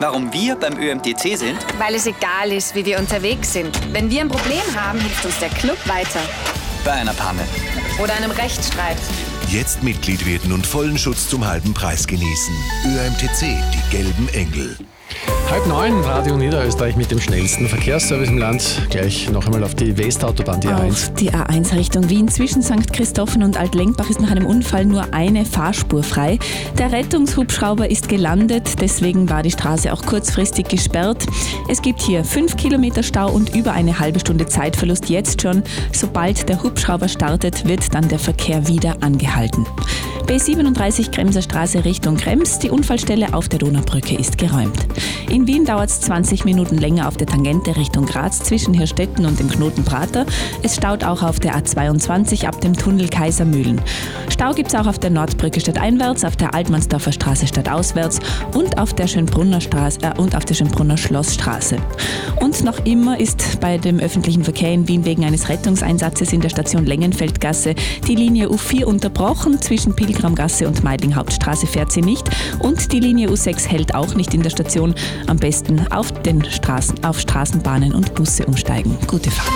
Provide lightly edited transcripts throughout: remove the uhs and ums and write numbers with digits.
Warum wir beim ÖMTC sind? Weil es egal ist, wie wir unterwegs sind. Wenn wir ein Problem haben, hilft uns der Club weiter. Bei einer Panne. Oder einem Rechtsstreit. Jetzt Mitglied werden und vollen Schutz zum halben Preis genießen. ÖMTC, die gelben Engel. 8:30, Radio Niederösterreich mit dem schnellsten Verkehrsservice im Land. Gleich noch einmal auf die Westautobahn, die A1. Auf die A1 Richtung Wien. Zwischen St. Christophen und Altlenkbach ist nach einem Unfall nur eine Fahrspur frei. Der Rettungshubschrauber ist gelandet, deswegen war die Straße auch kurzfristig gesperrt. Es gibt hier 5 Kilometer Stau und über eine halbe Stunde Zeitverlust jetzt schon. Sobald der Hubschrauber startet, wird dann der Verkehr wieder angehalten. B37 Kremser Straße Richtung Krems. Die Unfallstelle auf der Donaubrücke ist geräumt. In Wien dauert es 20 Minuten länger auf der Tangente Richtung Graz zwischen Hirstetten und dem Knoten Prater. Es staut auch auf der A22 ab dem Tunnel Kaisermühlen. Stau gibt es auch auf der Nordbrücke stadteinwärts, auf der Altmannsdorfer Straße stadtauswärts und auf der Schönbrunner Schlossstraße. Und noch immer ist bei dem öffentlichen Verkehr in Wien wegen eines Rettungseinsatzes in der Station Lengenfeldgasse die Linie U4 unterbrochen. Zwischen Pilgramgasse und Meidling Hauptstraße fährt sie nicht und die Linie U6 hält auch nicht in der Station. Am besten auf Straßenbahnen und Busse umsteigen. Gute Fahrt.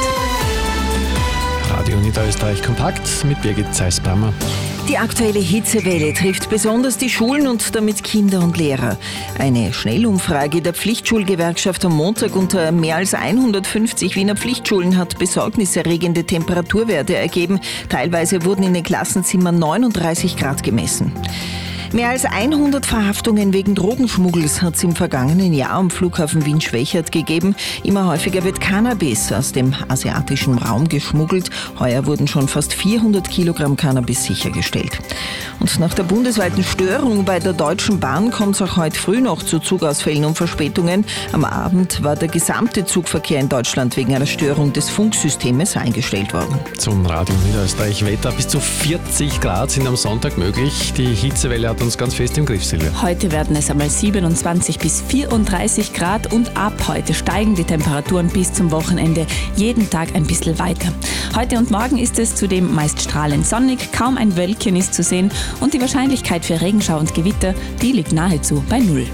Radio Niederösterreich kompakt mit Birgit Zeiss-Brammer. Die aktuelle Hitzewelle trifft besonders die Schulen und damit Kinder und Lehrer. Eine Schnellumfrage der Pflichtschulgewerkschaft am Montag unter mehr als 150 Wiener Pflichtschulen hat besorgniserregende Temperaturwerte ergeben. Teilweise wurden in den Klassenzimmern 39 Grad gemessen. Mehr als 100 Verhaftungen wegen Drogenschmuggels hat es im vergangenen Jahr am Flughafen Wien-Schwächert gegeben. Immer häufiger wird Cannabis aus dem asiatischen Raum geschmuggelt. Heuer wurden schon fast 400 Kilogramm Cannabis sichergestellt. Und nach der bundesweiten Störung bei der Deutschen Bahn kommt es auch heute früh noch zu Zugausfällen und Verspätungen. Am Abend war der gesamte Zugverkehr in Deutschland wegen einer Störung des Funksystems eingestellt worden. Zum Radio Niederösterreich Wetter. Bis zu 40 Grad sind am Sonntag möglich. Die Hitzewelle hat uns ganz fest im Griff, Silvia. Heute werden es einmal 27 bis 34 Grad und ab heute steigen die Temperaturen bis zum Wochenende jeden Tag ein bisschen weiter. Heute und morgen ist es zudem meist strahlend sonnig, kaum ein Wölkchen ist zu sehen und die Wahrscheinlichkeit für Regenschau und Gewitter, die liegt nahezu bei 0.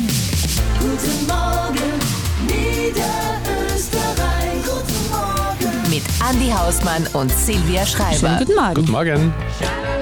Guten Morgen, Niederösterreich. Guten Morgen. Mit Andi Hausmann und Silvia Schreiber. Schönen guten Morgen. Guten Morgen.